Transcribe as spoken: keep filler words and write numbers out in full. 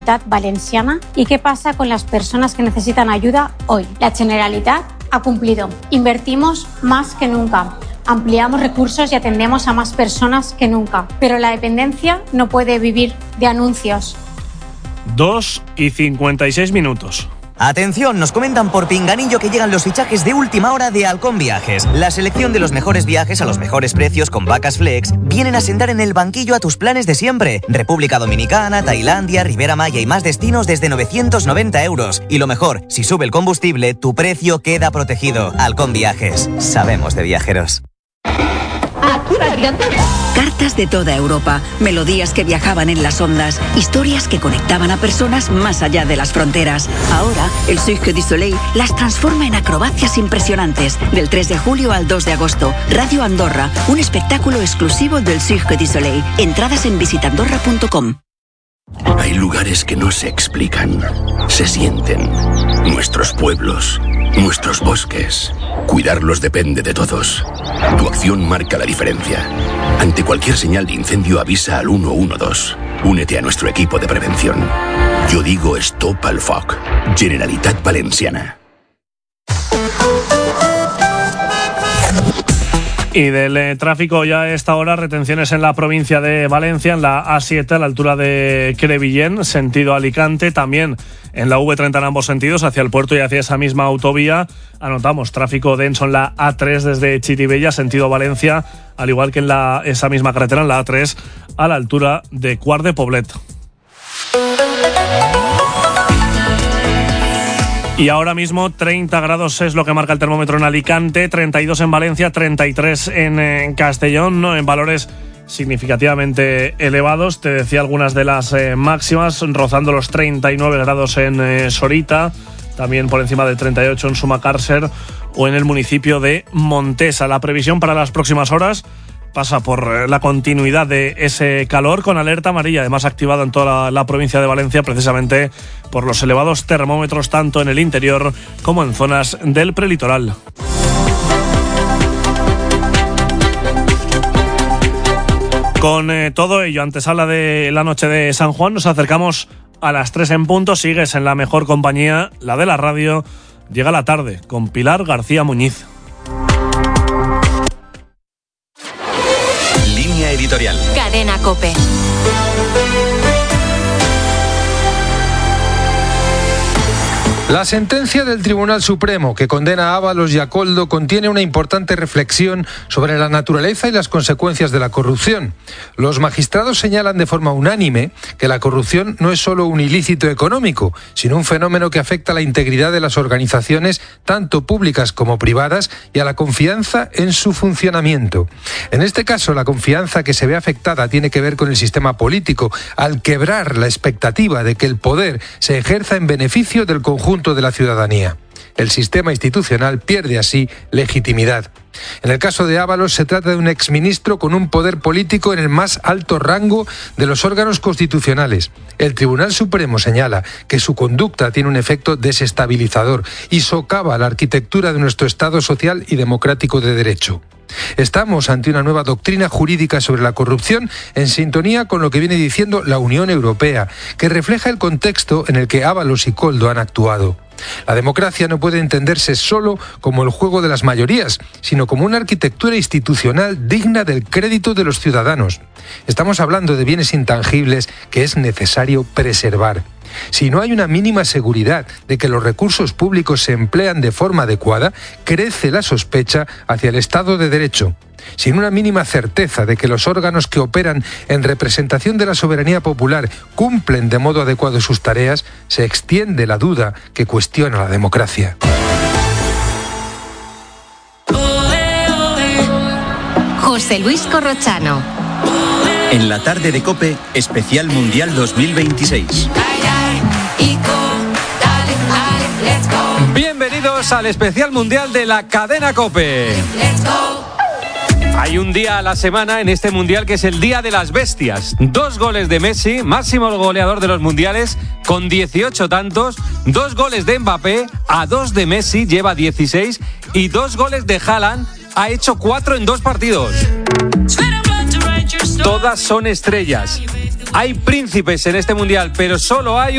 Valenciana. ¿Y qué pasa con las personas que necesitan ayuda hoy? La Generalitat ha cumplido. Invertimos más que nunca. Ampliamos recursos y atendemos a más personas que nunca. Pero la dependencia no puede vivir de anuncios. dos y cincuenta y seis minutos. Atención, nos comentan por Pinganillo que llegan los fichajes de última hora de Halcón Viajes. La selección de los mejores viajes a los mejores precios con vacas flex vienen a sentar en el banquillo a tus planes de siempre. República Dominicana, Tailandia, Riviera Maya y más destinos desde novecientos noventa euros. Y lo mejor, si sube el combustible, tu precio queda protegido. Halcón Viajes. Sabemos de viajeros. Cartas de toda Europa, melodías que viajaban en las ondas, historias que conectaban a personas más allá de las fronteras. Ahora, el Cirque du Soleil las transforma en acrobacias impresionantes. Del tres de julio al dos de agosto, Radio Andorra, un espectáculo exclusivo del Cirque du Soleil. Entradas en visitandorra punto com. Hay lugares que no se explican, se sienten. Nuestros pueblos, nuestros bosques. Cuidarlos depende de todos. Tu acción marca la diferencia. Ante cualquier señal de incendio avisa al uno uno dos. Únete a nuestro equipo de prevención. Yo digo Stop al Foc. Generalitat Valenciana. Y del eh, tráfico ya a esta hora, retenciones en la provincia de Valencia, en la A siete a la altura de Crevillent, sentido Alicante, también en la V treinta en ambos sentidos, hacia el puerto y hacia esa misma autovía. Anotamos tráfico denso en la A tres desde Chirivella, sentido Valencia, al igual que en la, esa misma carretera, en la A tres, a la altura de Quart de Poblet. Y ahora mismo treinta grados es lo que marca el termómetro en Alicante, treinta y dos en Valencia, treinta y tres en, en Castellón, ¿no? En valores significativamente elevados. Te decía algunas de las eh, máximas, rozando los treinta y nueve grados en eh, Sorita, también por encima de treinta y ocho en Sumacàrcer o en el municipio de Montesa. La previsión para las próximas horas pasa por la continuidad de ese calor, con alerta amarilla, además activada en toda la, la provincia de Valencia, precisamente por los elevados termómetros tanto en el interior como en zonas del prelitoral. Con eh, todo ello, antesala de la noche de San Juan, nos acercamos a las tres en punto. Sigues en la mejor compañía, la de la radio. Llega la tarde con Pilar García Muñiz. Línea editorial. Cadena COPE. La sentencia del Tribunal Supremo que condena a Ábalos y a Koldo contiene una importante reflexión sobre la naturaleza y las consecuencias de la corrupción. Los magistrados señalan de forma unánime que la corrupción no es solo un ilícito económico, sino un fenómeno que afecta a la integridad de las organizaciones, tanto públicas como privadas, y a la confianza en su funcionamiento. En este caso, la confianza que se ve afectada tiene que ver con el sistema político, al quebrar la expectativa de que el poder se ejerza en beneficio del conjunto de la ciudadanía. El sistema institucional pierde así legitimidad. En el caso de Ábalos se trata de un exministro con un poder político en el más alto rango de los órganos constitucionales. El Tribunal Supremo señala que su conducta tiene un efecto desestabilizador y socava la arquitectura de nuestro Estado social y democrático de derecho. Estamos ante una nueva doctrina jurídica sobre la corrupción en sintonía con lo que viene diciendo la Unión Europea, que refleja el contexto en el que Ábalos y Koldo han actuado. La democracia no puede entenderse solo como el juego de las mayorías, sino como una arquitectura institucional digna del crédito de los ciudadanos. Estamos hablando de bienes intangibles que es necesario preservar. Si no hay una mínima seguridad de que los recursos públicos se emplean de forma adecuada, crece la sospecha hacia el Estado de Derecho. Sin una mínima certeza de que los órganos que operan en representación de la soberanía popular cumplen de modo adecuado sus tareas, se extiende la duda que cuestiona la democracia. José Luis Corrochano. En la tarde de COPE, especial Mundial dos mil veintiséis. Bienvenidos al especial mundial de la cadena COPE. Hay un día a la semana en este mundial que es el día de las bestias. Dos goles de Messi, máximo goleador de los mundiales, con dieciocho tantos. Dos goles de Mbappé, a dos de Messi, lleva dieciséis. Y dos goles de Haaland, ha hecho cuatro en dos partidos. Todas son estrellas. Hay príncipes en este mundial, pero solo hay